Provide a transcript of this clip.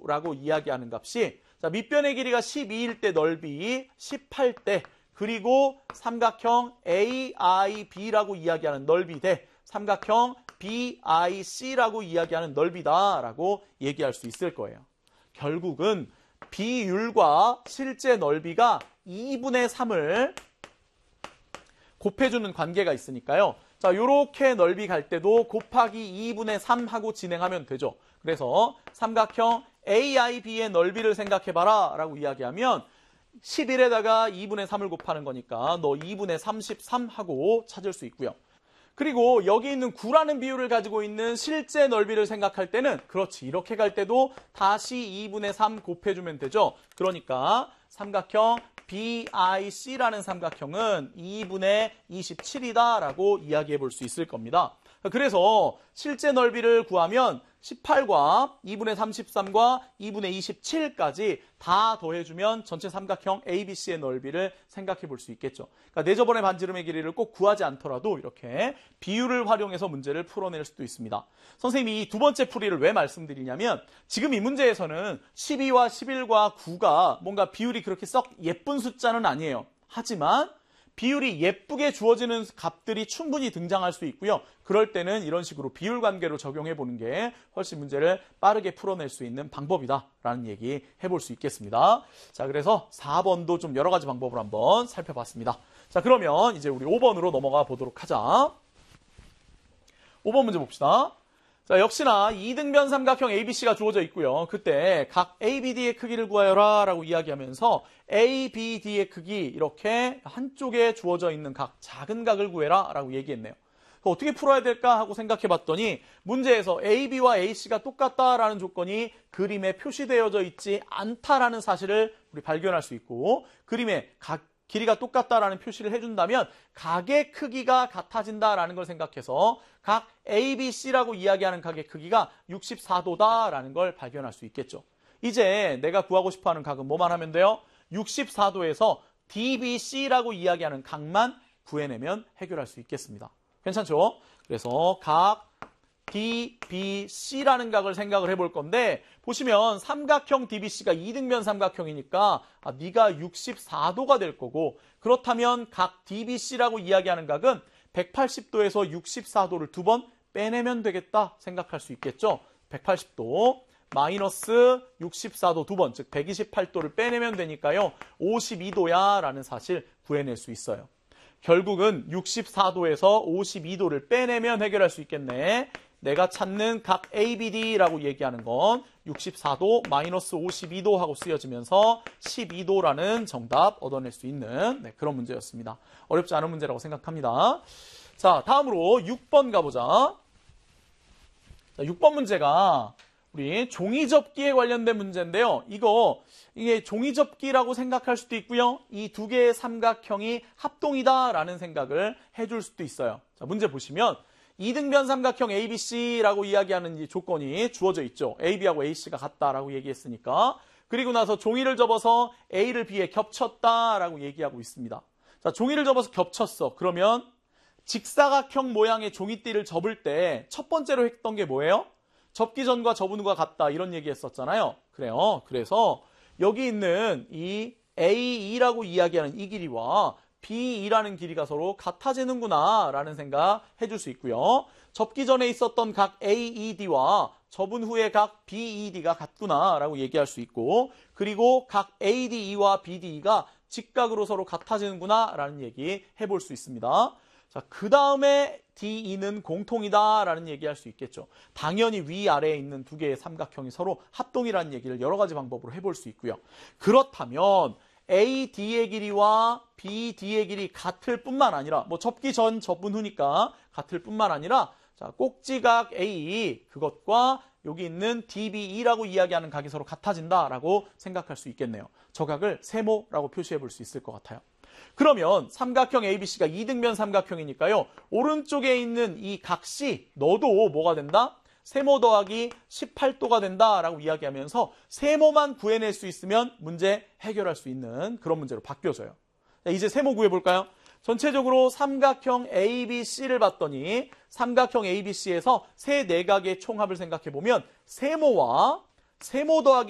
9라고 이야기하는 값이 자, 밑변의 길이가 12일 때 넓이 18대 그리고 삼각형 AIB라고 이야기하는 넓이 대 삼각형 BIC라고 이야기하는 넓이다라고 얘기할 수 있을 거예요. 결국은 비율과 실제 넓이가 2분의 3을 곱해주는 관계가 있으니까요. 자, 요렇게 넓이 갈 때도 곱하기 2분의 3 하고 진행하면 되죠. 그래서 삼각형 AIB의 넓이를 생각해봐라 라고 이야기하면 11에다가 2분의 3을 곱하는 거니까 너 2분의 33 하고 찾을 수 있고요. 그리고 여기 있는 9라는 비율을 가지고 있는 실제 넓이를 생각할 때는 그렇지 이렇게 갈 때도 다시 2분의 3 곱해주면 되죠. 그러니까 삼각형 BIC라는 삼각형은 2분의 27이다 라고 이야기해 볼 수 있을 겁니다. 그래서 실제 넓이를 구하면 18과 2분의 33과 2분의 27까지 다 더해주면 전체 삼각형 ABC의 넓이를 생각해 볼 수 있겠죠. 그러니까 내저번의 반지름의 길이를 꼭 구하지 않더라도 이렇게 비율을 활용해서 문제를 풀어낼 수도 있습니다. 선생님이 이 두 번째 풀이를 왜 말씀드리냐면 지금 이 문제에서는 12와 11과 9가 뭔가 비율이 그렇게 썩 예쁜 숫자는 아니에요. 하지만 비율이 예쁘게 주어지는 값들이 충분히 등장할 수 있고요. 그럴 때는 이런 식으로 비율 관계로 적용해 보는 게 훨씬 문제를 빠르게 풀어낼 수 있는 방법이다라는 얘기 해볼 수 있겠습니다. 자, 그래서 4번도 좀 여러 가지 방법을 한번 살펴봤습니다. 자, 그러면 이제 우리 5번으로 넘어가 보도록 하자. 5번 문제 봅시다. 자, 역시나 2등변 삼각형 ABC가 주어져 있고요. 그때 각 ABD의 크기를 구하여라 라고 이야기하면서 ABD의 크기 이렇게 한쪽에 주어져 있는 각 작은 각을 구해라 라고 얘기했네요. 어떻게 풀어야 될까 하고 생각해 봤더니 문제에서 AB와 AC가 똑같다라는 조건이 그림에 표시되어져 있지 않다라는 사실을 우리 발견할 수 있고 그림에 각 길이가 똑같다라는 표시를 해준다면 각의 크기가 같아진다라는 걸 생각해서 각 ABC라고 이야기하는 각의 크기가 64도다라는 걸 발견할 수 있겠죠. 이제 내가 구하고 싶어하는 각은 뭐만 하면 돼요? 64도에서 DBC라고 이야기하는 각만 구해내면 해결할 수 있겠습니다. 괜찮죠? 그래서 각 DBC라는 각을 생각을 해볼 건데 보시면 삼각형 DBC가 2등변 삼각형이니까 네가 64도가 될 거고 그렇다면 각 DBC라고 이야기하는 각은 180도에서 64도를 두 번 빼내면 되겠다 생각할 수 있겠죠. 180도 마이너스 64도 두 번, 즉 128도를 빼내면 되니까요. 52도야 라는 사실 구해낼 수 있어요. 결국은 64도에서 52도를 빼내면 해결할 수 있겠네. 내가 찾는 각 ABD라고 얘기하는 건 64도 마이너스 52도 하고 쓰여지면서 12도라는 정답 얻어낼 수 있는 그런 문제였습니다. 어렵지 않은 문제라고 생각합니다. 자, 다음으로 6번 가보자. 자, 6번 문제가 우리 종이접기에 관련된 문제인데요. 이게 종이접기라고 생각할 수도 있고요. 이 두 개의 삼각형이 합동이다라는 생각을 해줄 수도 있어요. 자, 문제 보시면 2등변 삼각형 ABC라고 이야기하는 이 조건이 주어져 있죠. AB하고 AC가 같다라고 얘기했으니까. 그리고 나서 종이를 접어서 A를 B에 겹쳤다라고 얘기하고 있습니다. 자, 종이를 접어서 겹쳤어. 그러면 직사각형 모양의 종이띠를 접을 때 첫 번째로 했던 게 뭐예요? 접기 전과 접은 후가 같다 이런 얘기 했었잖아요. 그래요. 그래서 여기 있는 이 AE라고 이야기하는 이 길이와 BE라는 길이가 서로 같아지는구나 라는 생각 해줄 수 있고요. 접기 전에 있었던 각 AED와 접은 후에 각 BED가 같구나 라고 얘기할 수 있고 그리고 각 ADE와 BDE가 직각으로 서로 같아지는구나 라는 얘기 해볼 수 있습니다. 자, 그 다음에 DE는 공통이다 라는 얘기할 수 있겠죠. 당연히 위아래에 있는 두 개의 삼각형이 서로 합동이라는 얘기를 여러 가지 방법으로 해볼 수 있고요. 그렇다면 AD의 길이와 BD의 길이 같을 뿐만 아니라 접기 전 접은 후니까 같을 뿐만 아니라 자, 꼭지각 A 그것과 여기 있는 DBE라고 이야기하는 각이 서로 같아진다라고 생각할 수 있겠네요. 저 각을 세모라고 표시해 볼 수 있을 것 같아요. 그러면 삼각형 ABC가 2등변 삼각형이니까요. 오른쪽에 있는 이 각 C 너도 뭐가 된다? 세모 더하기 18도가 된다라고 이야기하면서 세모만 구해낼 수 있으면 문제 해결할 수 있는 그런 문제로 바뀌어져요. 자, 이제 세모 구해볼까요? 전체적으로 삼각형 ABC를 봤더니 삼각형 ABC에서 세 내각의 총합을 생각해보면 세모 더하기